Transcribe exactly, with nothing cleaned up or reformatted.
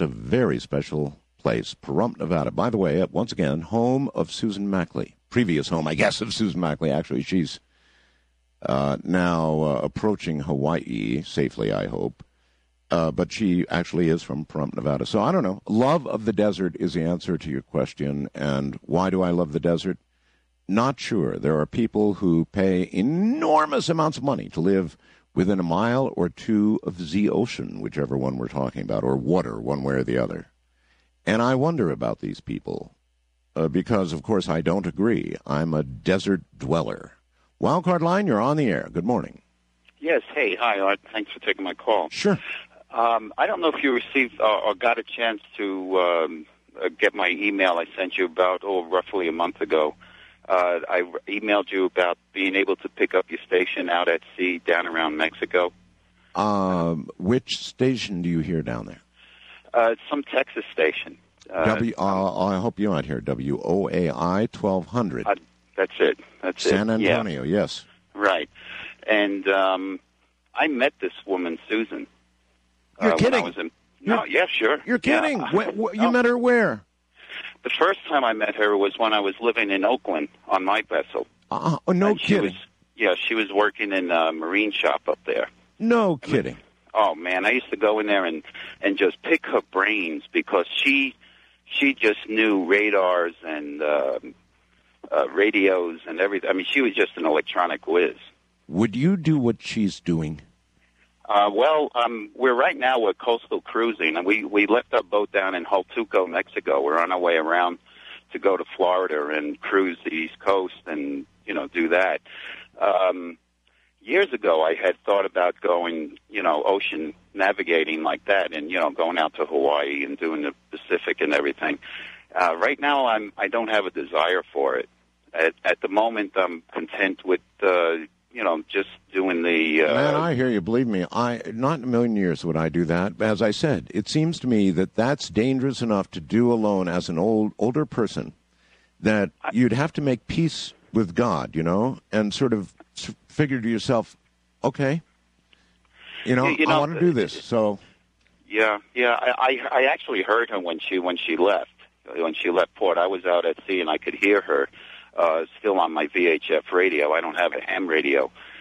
a very special place, Pahrump, Nevada. By the way, once again, home of Susan Mackley. Previous home, I guess, of Susan Mackley. Actually, she's uh, now uh, approaching Hawaii, safely, I hope. Uh, but she actually is from Pahrump, Nevada. So I don't know. Love of the desert is the answer to your question. And why do I love the desert? Not sure. There are people who pay enormous amounts of money to live within a mile or two of the ocean, whichever one we're talking about, or water, one way or the other. And I wonder about these people uh, because, of course, I don't agree. I'm a desert dweller. Wildcard Line, you're on the air. Good morning. Yes. Hey. Hi, Art. Thanks for taking my call. Sure. Um, I don't know if you received uh, or got a chance to um, uh, get my email I sent you about, oh, roughly a month ago. Uh, I emailed you about being able to pick up your station out at sea down around Mexico. Um, which station do you hear down there? Uh, it's some Texas station. Uh, W. Uh, I hope you're not here. W O A I twelve hundred. Uh, that's it. That's San it. Antonio. Yeah. Yes. Right. And um, I met this woman, Susan. You're uh, kidding? When I was in, no, yeah, sure. You're kidding. Yeah. Wh- wh- you Oh. met her where? The first time I met her was when I was living in Oakland on my vessel. Uh, oh, no And she kidding. Was, yeah, she was working in a marine shop up there. No kidding. Oh man, I used to go in there and and just pick her brains because she she just knew radars and uh, uh, radios and everything. I mean, she was just an electronic whiz. Would you do what she's doing? Uh, well, um, we're right now we're coastal cruising, and we we left our boat down in Hualtuco, Mexico. We're on our way around to go to Florida and cruise the East Coast and you know do that. Um, Years ago, I had thought about going, you know, ocean navigating like that, and you know, going out to Hawaii and doing the Pacific and everything. Uh, right now, I'm I don't have a desire for it. At, at the moment, I'm content with, uh, you know, just doing the. Uh, Man, I hear you. Believe me, I not in a million years would I do that. As I said, it seems to me that that's dangerous enough to do alone as an old older person. That you'd have to make peace with God, you know, and sort of figure to yourself, okay, you know, you know I want to do this. So, yeah, yeah, I, I I actually heard her when she when she left when she left port. I was out at sea and I could hear her uh, still on my V H F radio. I don't have a ham radio,